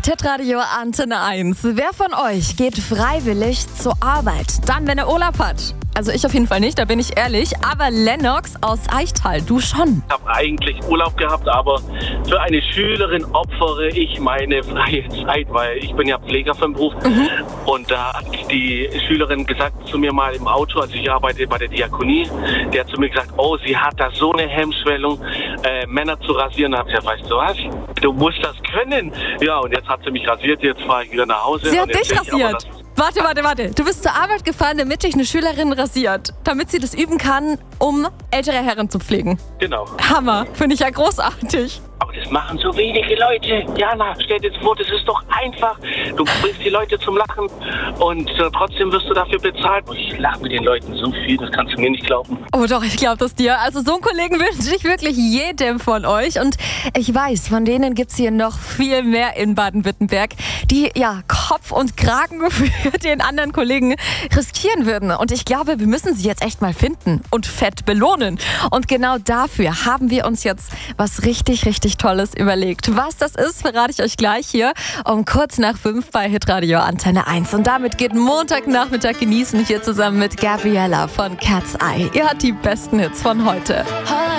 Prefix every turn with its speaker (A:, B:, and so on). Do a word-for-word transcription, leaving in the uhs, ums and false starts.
A: Hitradio Antenne eins. Wer von euch geht freiwillig zur Arbeit? Dann, wenn er Urlaub hat. Also ich auf jeden Fall nicht, da bin ich ehrlich. Aber Lennox aus Eichtal, du schon.
B: Ich habe eigentlich Urlaub gehabt, aber für eine Schülerin opfere ich meine freie Zeit, weil ich bin ja Pfleger vom Beruf. Mhm. Und da hat die Schülerin gesagt zu mir mal im Auto, also ich arbeite bei der Diakonie, der hat zu mir gesagt, oh, sie hat da so eine Hemmschwellung, äh, Männer zu rasieren. Da habe ich gesagt, weißt du was, du musst das können. Ja, und jetzt hat sie mich rasiert, jetzt fahre ich wieder nach Hause.
A: Sie hat
B: und jetzt
A: dich
B: ich, aber
A: rasiert? Warte, warte, warte. Du bist zur Arbeit gefahren, damit dich eine Schülerin rasiert, damit sie das üben kann, um ältere Herren zu pflegen.
B: Genau.
A: Hammer, finde ich ja großartig.
B: Aber das machen so wenige Leute. Jana, stell dir vor, das ist doch einfach. Du bringst die Leute zum Lachen und äh, trotzdem wirst du dafür bezahlt. Und ich lache mit den Leuten so viel, das kannst du mir nicht glauben.
A: Oh doch, ich glaube das dir. Also so einen Kollegen wünsche ich wirklich jedem von euch. Und ich weiß, von denen gibt es hier noch viel mehr in Baden-Württemberg, die ja Kopf und Kragen für den anderen Kollegen riskieren würden. Und ich glaube, wir müssen sie jetzt echt mal finden und fett belohnen. Und genau dafür haben wir uns jetzt was richtig, richtig Tolles überlegt. Was das ist, verrate ich euch gleich hier um kurz nach fünf bei Hitradio Antenne eins. Und damit geht Montagnachmittag genießen hier zusammen mit Gabriella von Cat's Eye. Ihr habt die besten Hits von heute.